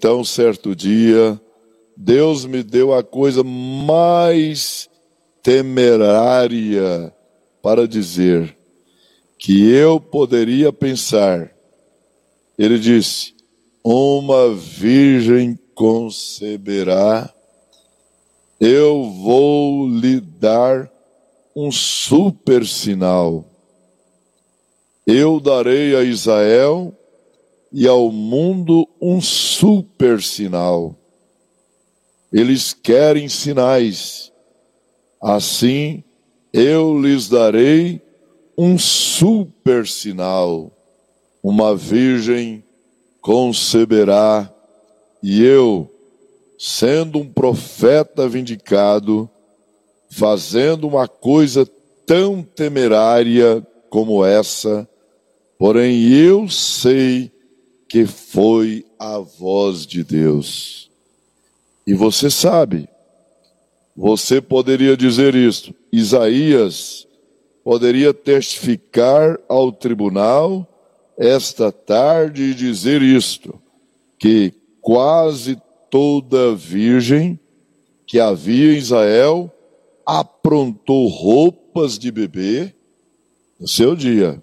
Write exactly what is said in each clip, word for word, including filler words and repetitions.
Então, certo dia, Deus me deu a coisa mais temerária para dizer que eu poderia pensar. Ele disse: uma virgem conceberá, eu vou lhe dar um super sinal. Eu darei a Israel e ao mundo um super sinal. Eles querem sinais. Assim, eu lhes darei um super sinal. Uma virgem conceberá, e eu, sendo um profeta vindicado, fazendo uma coisa tão temerária como essa, porém eu sei que foi a voz de Deus. E você sabe, você poderia dizer isto. Isaías poderia testificar ao tribunal esta tarde e dizer isto, que quase toda virgem que havia em Israel aprontou roupas de bebê no seu dia,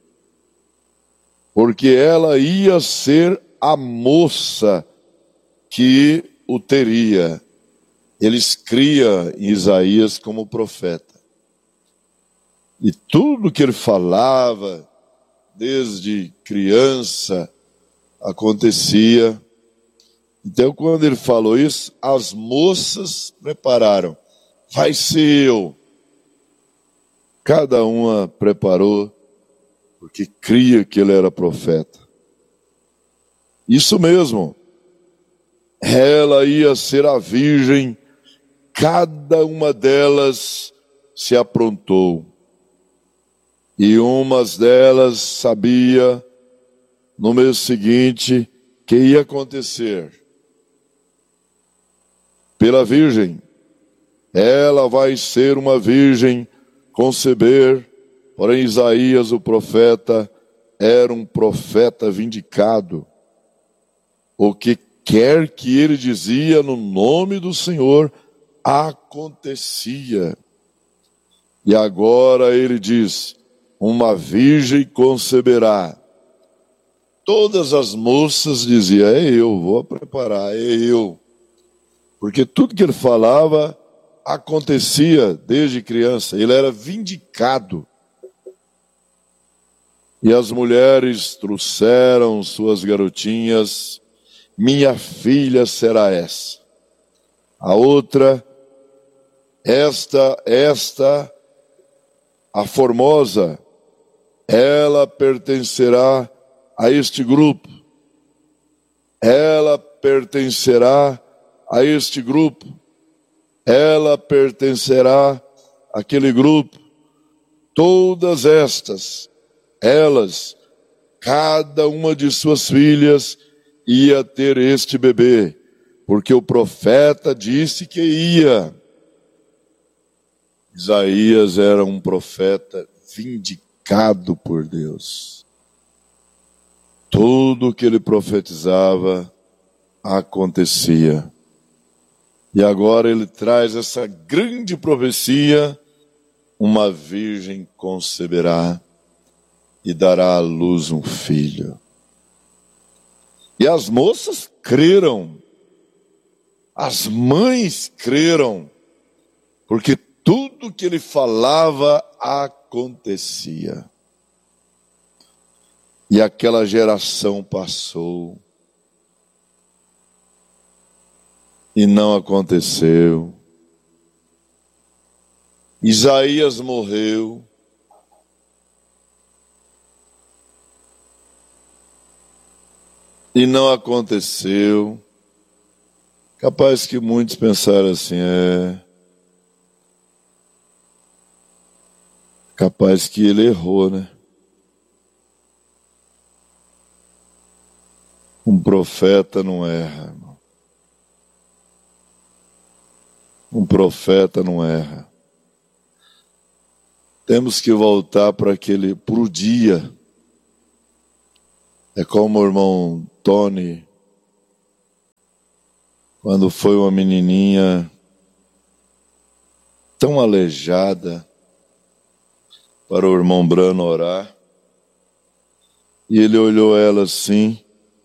porque ela ia ser a moça que o teria. Eles criam Isaías como profeta. E tudo que ele falava, desde criança, acontecia. Então, quando ele falou isso, as moças prepararam. Vai ser eu. Cada uma preparou, porque cria que ele era profeta. Isso mesmo. Ela ia ser a virgem, cada uma delas se aprontou. E umas delas sabia, no mês seguinte, que ia acontecer. Pela virgem, ela vai ser uma virgem, conceber, porém Isaías, o profeta, era um profeta vindicado. O que quer que ele dizia no nome do Senhor, acontecia. E agora ele diz: uma virgem conceberá. Todas as moças diziam: é eu, vou preparar, é eu. Porque tudo que ele falava acontecia desde criança, ele era vindicado. E as mulheres trouxeram suas garotinhas: minha filha será essa. A outra, esta, esta, a formosa, ela pertencerá a este grupo. Ela pertencerá a este grupo. Ela pertencerá àquele grupo. Todas estas, elas, cada uma de suas filhas ia ter este bebê, porque o profeta disse que ia. Isaías era um profeta vindicado por Deus. Tudo o que ele profetizava acontecia. E agora ele traz essa grande profecia: uma virgem conceberá e dará à luz um filho. E as moças creram, as mães creram, porque tudo que ele falava acontecia. E aquela geração passou e não aconteceu. Isaías morreu. E não aconteceu. Capaz que muitos pensaram assim, é... capaz que ele errou, né? Um profeta não erra, irmão. Um profeta não erra. Temos que voltar para aquele, para o dia. É como o irmão Tony quando foi uma menininha tão aleijada para o irmão Brano orar. E ele olhou ela assim.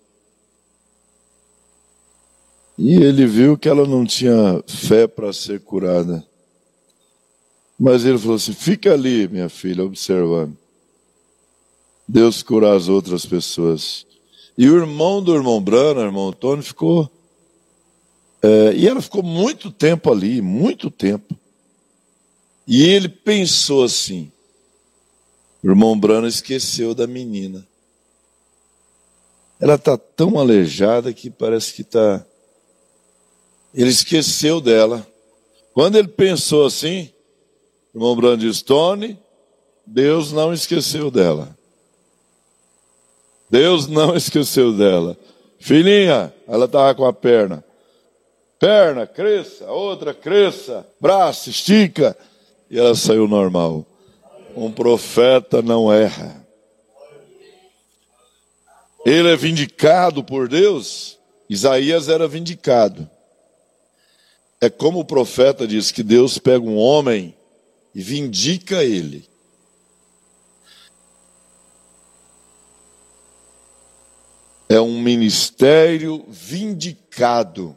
E ele viu que ela não tinha fé para ser curada. Mas ele falou assim, fica ali, minha filha, observando. Deus curar as outras pessoas. E o irmão do irmão Brano, o irmão Antônio, ficou... É, e ela ficou muito tempo ali, muito tempo. E ele pensou assim, o irmão Brano esqueceu da menina. Ela está tão aleijada que parece que está... Ele esqueceu dela. Quando ele pensou assim, o irmão Brano disse, Tony, Deus não esqueceu dela. Deus não esqueceu dela. Filhinha, ela estava com a perna. Perna, cresça, outra cresça, braço, estica. E ela saiu normal. Um profeta não erra. Ele é vindicado por Deus. Isaías era vindicado. É como o profeta diz que Deus pega um homem e vindica ele. É um ministério vindicado.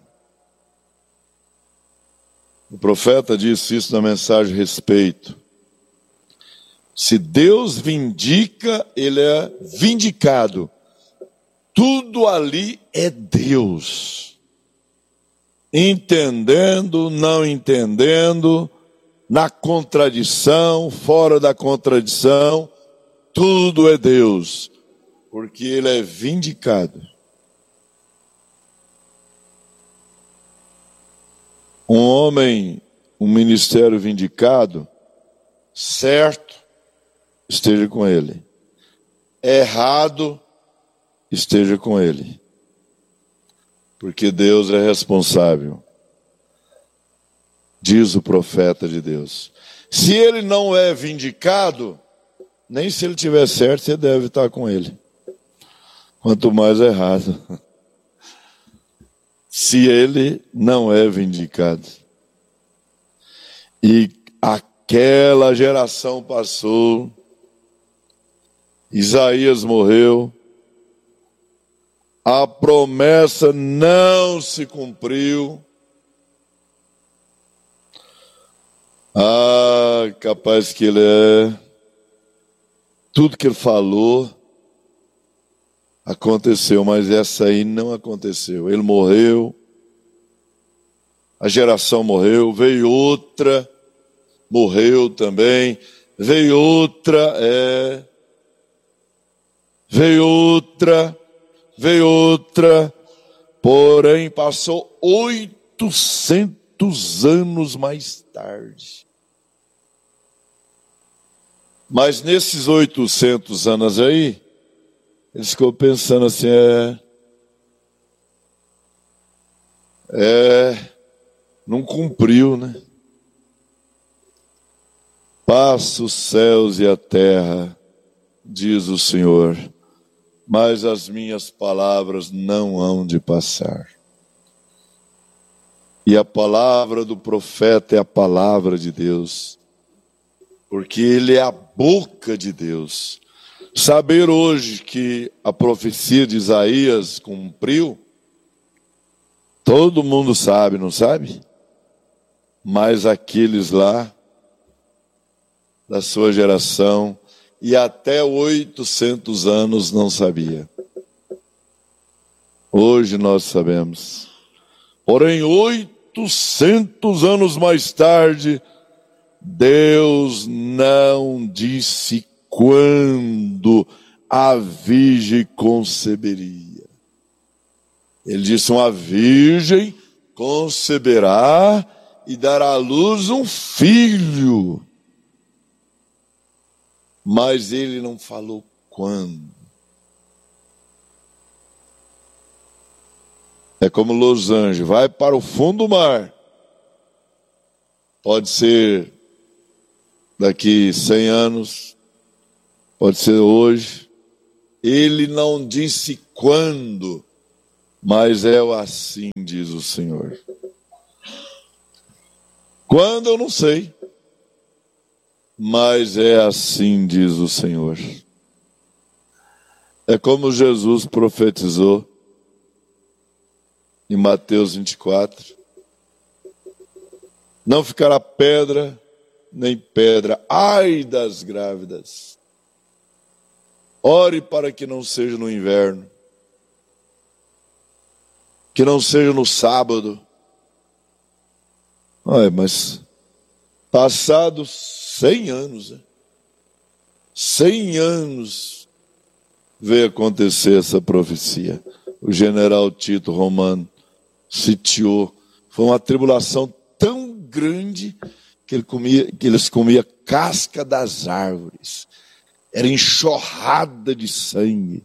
O profeta disse isso na mensagem respeito. Se Deus vindica, ele é vindicado. Tudo ali é Deus. Entendendo, não entendendo, na contradição, fora da contradição, tudo é Deus. Porque ele é vindicado. Um homem, um ministério vindicado, certo, esteja com ele. Errado, esteja com ele. Porque Deus é responsável. Diz o profeta de Deus. Se ele não é vindicado, nem se ele tiver certo, você deve estar com ele. Quanto mais errado. Se ele não é vindicado. E aquela geração passou, Isaías morreu, a promessa não se cumpriu. Ah, capaz que ele é, tudo que ele falou aconteceu, mas essa aí não aconteceu. Ele morreu, a geração morreu, veio outra, morreu também, veio outra, é, veio outra, veio outra, porém passou oitocentos anos mais tarde. Mas nesses oitocentos anos aí, ele ficou pensando assim, é, é, não cumpriu, né? Passa os céus e a terra, diz o Senhor, mas as minhas palavras não hão de passar. E a palavra do profeta é a palavra de Deus, porque ele é a boca de Deus. Saber hoje que a profecia de Isaías cumpriu, todo mundo sabe, não sabe? Mas aqueles lá, da sua geração, e até oitocentos anos não sabia. Hoje nós sabemos. Porém, oitocentos anos mais tarde, Deus não disse quando a virgem conceberia. Ele disse, uma virgem conceberá e dará à luz um filho. Mas ele não falou quando. É como Los Angeles, vai para o fundo do mar. Pode ser daqui cem anos, pode ser hoje. Ele não disse quando, mas é o assim diz o Senhor. Quando eu não sei, mas é assim diz o Senhor. É como Jesus profetizou em Mateus vinte e quatro. Não ficará pedra, nem pedra, ai das grávidas. Ore para que não seja no inverno, que não seja no sábado. Ai, mas passados cem anos, né? cem anos veio acontecer essa profecia. O general Tito Romano sitiou. Foi uma tribulação tão grande que, ele comia, que eles comiam casca das árvores. Era enxurrada de sangue.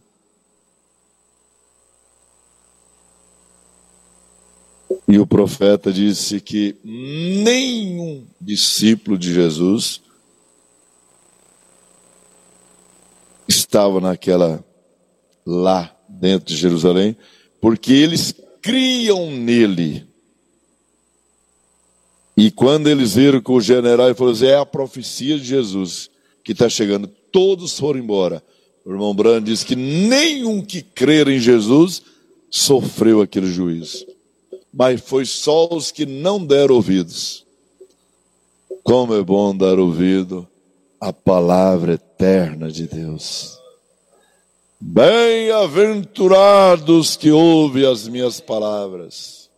E o profeta disse que nenhum discípulo de Jesus estava naquela, lá dentro de Jerusalém, porque eles criam nele. E quando eles viram que o general falou assim, é a profecia de Jesus que está chegando, todos foram embora. O irmão Brando disse que nenhum que crer em Jesus sofreu aquele juízo. Mas foi só os que não deram ouvidos. Como é bom dar ouvido à palavra eterna de Deus. Bem-aventurados que ouvem as minhas palavras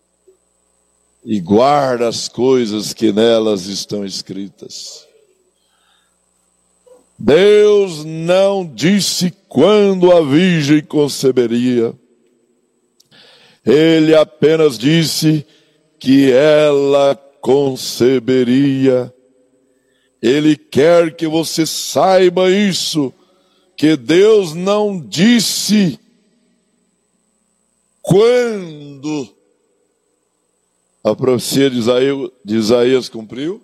e guardam as coisas que nelas estão escritas. Deus não disse quando a virgem conceberia. Ele apenas disse que ela conceberia. Ele quer que você saiba isso, que Deus não disse quando a profecia de Isaías, de Isaías cumpriu.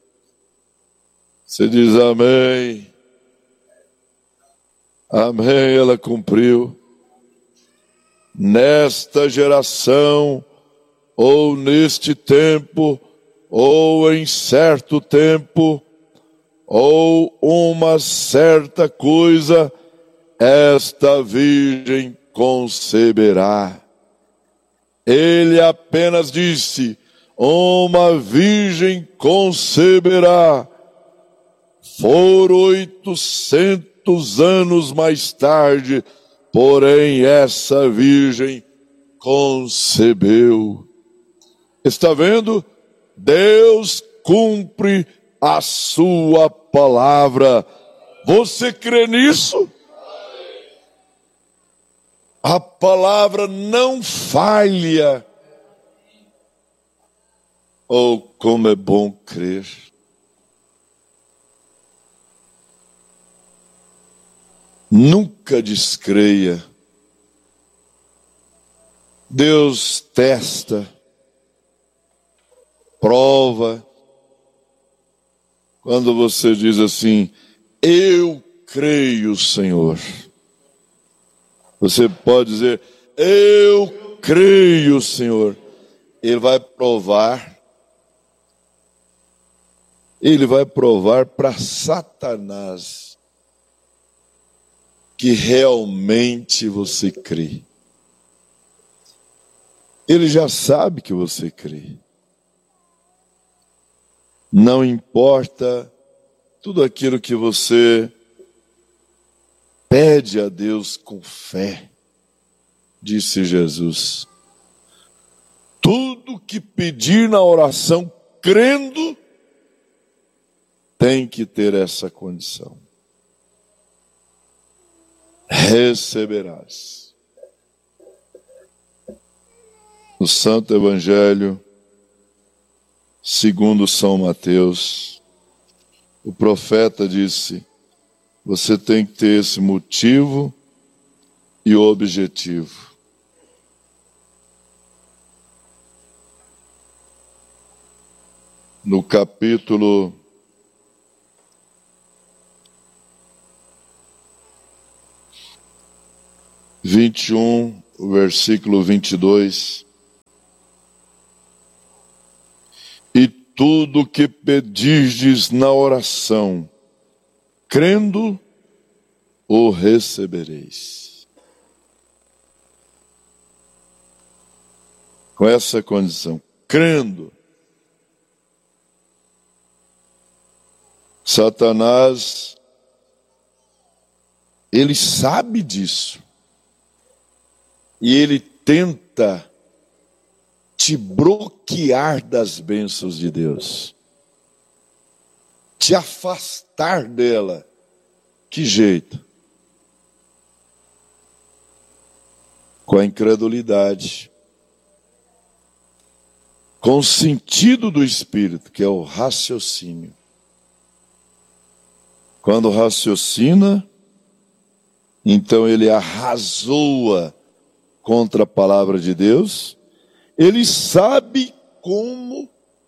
Você diz amém. Amém, ela cumpriu. Nesta geração, ou neste tempo, ou em certo tempo, ou uma certa coisa, esta virgem conceberá. Ele apenas disse, uma virgem conceberá. Foram oitocentos anos mais tarde, porém essa virgem concebeu. Está vendo? Deus cumpre a sua palavra. Você crê nisso? A palavra não falha. Oh, como é bom crer. Nunca descreia. Deus testa, prova. Quando você diz assim, eu creio, Senhor. Você pode dizer, eu creio, Senhor. Ele vai provar. Ele vai provar para Satanás que realmente você crê. Ele já sabe que você crê. Não importa tudo aquilo que você pede a Deus com fé, disse Jesus. Tudo que pedir na oração, crendo, tem que ter essa condição. Receberás. No Santo Evangelho, segundo São Mateus, o profeta disse, você tem que ter esse motivo e objetivo. No capítulo vinte e um o versículo vinte e dois. E tudo que pedirdes na oração, crendo, o recebereis. Com essa condição, crendo. Satanás, ele sabe disso. E ele tenta te bloquear das bênçãos de Deus. Te afastar dela. Que jeito? Com a incredulidade. Com o sentido do Espírito, que é o raciocínio. Quando raciocina, então ele arrazoa contra a palavra de Deus. Ele sabe como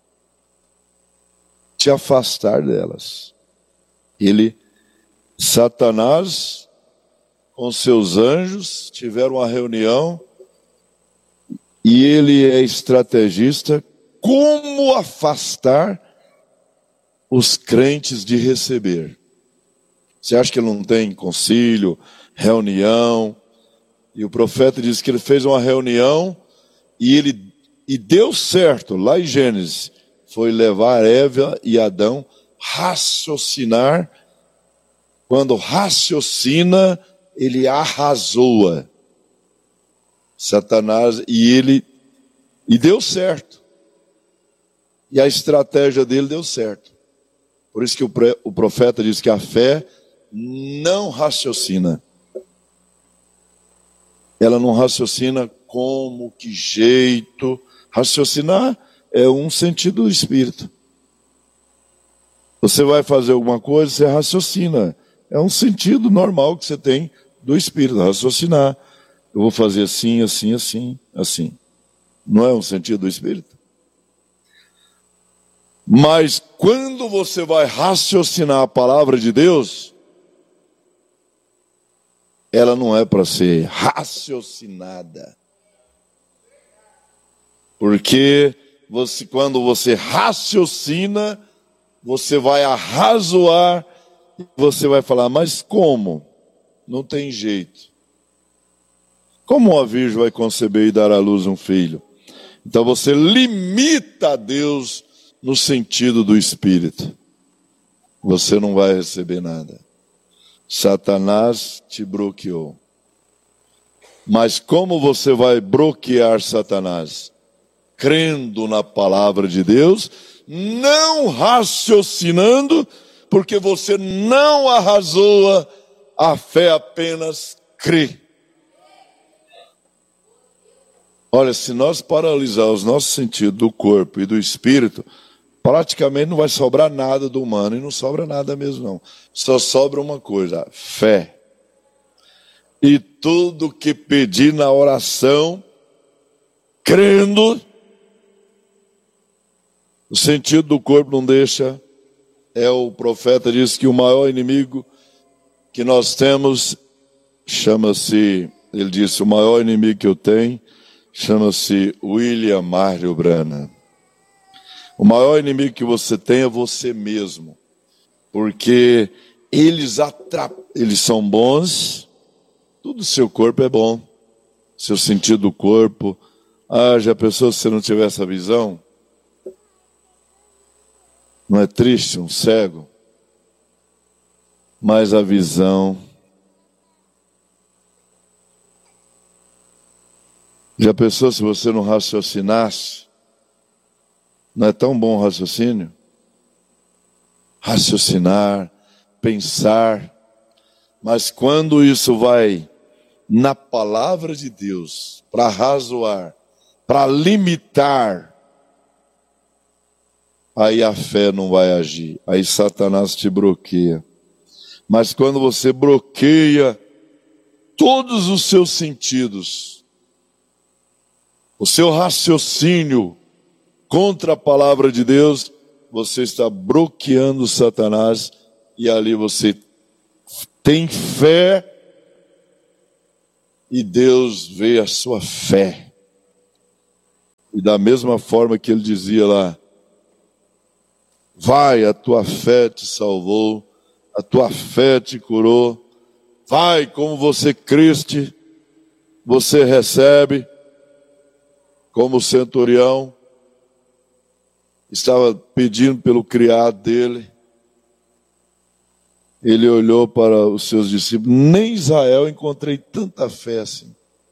te afastar delas. Ele, Satanás, com seus anjos, tiveram uma reunião e ele é estrategista. Como afastar os crentes de receber? Você acha que ele não tem concílio, reunião? E o profeta diz que ele fez uma reunião e ele e deu certo, lá em Gênesis, foi levar Eva e Adão raciocinar. Quando raciocina, ele arrazoa Satanás e ele e deu certo. E a estratégia dele deu certo. Por isso que o, o profeta diz que a fé não raciocina. Ela não raciocina como, que jeito. Raciocinar é um sentido do Espírito. Você vai fazer alguma coisa, você raciocina. É um sentido normal que você tem do Espírito, raciocinar. Eu vou fazer assim, assim, assim, assim. Não é um sentido do Espírito? Mas quando você vai raciocinar a palavra de Deus, ela não é para ser raciocinada. Porque você, quando você raciocina, você vai arrazoar, você vai falar, mas como? Não tem jeito. Como uma virgem vai conceber e dar à luz um filho? Então você limita a Deus no sentido do Espírito. Você não vai receber nada. Satanás te bloqueou. Mas como você vai bloquear Satanás? Crendo na palavra de Deus, não raciocinando, porque você não arrazoa, a fé apenas crê. Olha, se nós paralisar os nossos sentidos do corpo e do espírito, praticamente não vai sobrar nada do humano, e não sobra nada mesmo não. Só sobra uma coisa, fé. E tudo que pedir na oração, crendo, o sentido do corpo não deixa. É, o profeta diz que o maior inimigo que nós temos chama-se, ele disse, o maior inimigo que eu tenho chama-se William Mario Branham. O maior inimigo que você tem é você mesmo. Porque eles, atra... eles são bons, tudo seu corpo é bom. Seu sentido do corpo. Ah, já pensou se você não tiver essa visão? Não é triste um cego? Mas a visão... Já pensou se você não raciocinasse? Não é tão bom o raciocínio? Raciocinar, pensar. Mas quando isso vai na palavra de Deus, para razoar, para limitar, aí a fé não vai agir. Aí Satanás te bloqueia. Mas quando você bloqueia todos os seus sentidos, o seu raciocínio contra a palavra de Deus, você está bloqueando Satanás e ali você tem fé e Deus vê a sua fé. E da mesma forma que ele dizia lá, vai, a tua fé te salvou, a tua fé te curou, vai, como você criste, você recebe, como o centurião estava pedindo pelo criado dele. Ele olhou para os seus discípulos, nem em Israel encontrei tanta fé assim.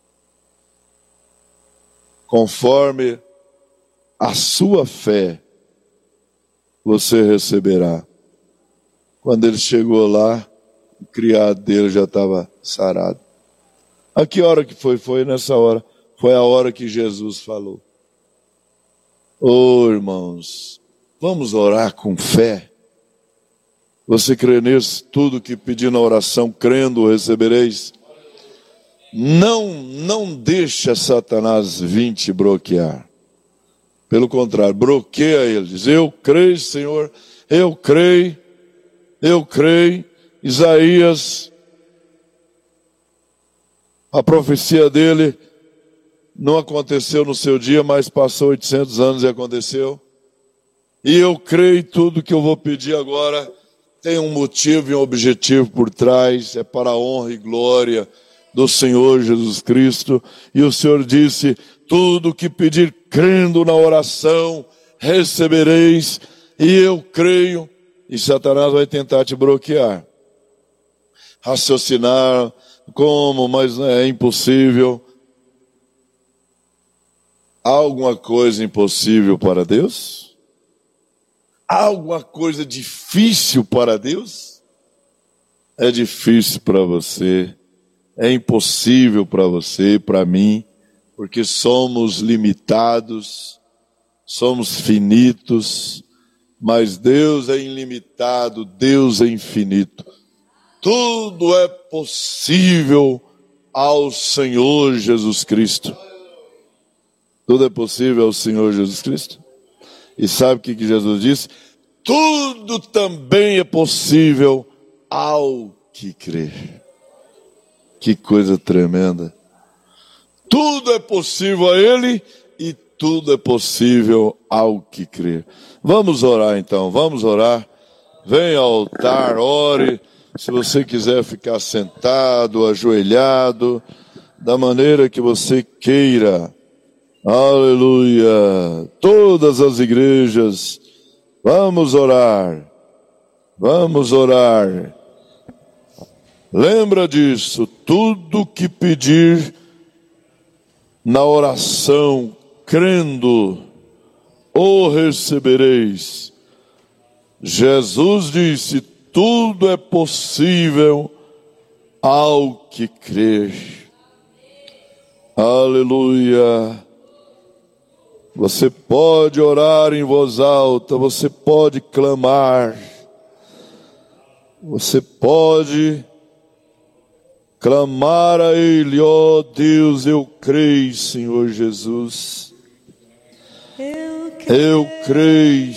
Conforme a sua fé, você receberá. Quando ele chegou lá, o criado dele já estava sarado. A que hora que foi? Foi nessa hora. Foi a hora que Jesus falou. Ô, irmãos, vamos orar com fé. Você crê nisso? Tudo que pedir na oração, crendo, recebereis. Não, não deixa Satanás vir te bloquear. Pelo contrário, bloqueia ele. Diz, eu creio, Senhor, eu creio, eu creio. Isaías, a profecia dele não aconteceu no seu dia, mas passou oitocentos anos e aconteceu. E eu creio tudo que eu vou pedir agora tem um motivo e um objetivo por trás, é para a honra e glória do Senhor Jesus Cristo. E o Senhor disse, tudo que pedir crendo na oração, recebereis. E eu creio, e Satanás vai tentar te bloquear. Raciocinar, como, mas é impossível. Há alguma coisa impossível para Deus? Há alguma coisa difícil para Deus? É difícil para você, é impossível para você e para mim, porque somos limitados, somos finitos, mas Deus é ilimitado, Deus é infinito. Tudo é possível ao Senhor Jesus Cristo. Tudo é possível ao Senhor Jesus Cristo. E sabe o que que Jesus disse? Tudo também é possível ao que crer. Que coisa tremenda. Tudo é possível a Ele e tudo é possível ao que crer. Vamos orar então, vamos orar. Venha ao altar, ore. Se você quiser ficar sentado, ajoelhado, da maneira que você queira. Aleluia! Todas as igrejas, vamos orar, vamos orar. Lembra disso, tudo que pedir na oração, crendo, o recebereis. Jesus disse, tudo é possível ao que crer. Aleluia! Você pode orar em voz alta, você pode clamar, você pode clamar a Ele, ó Deus, eu creio, Senhor Jesus, eu creio,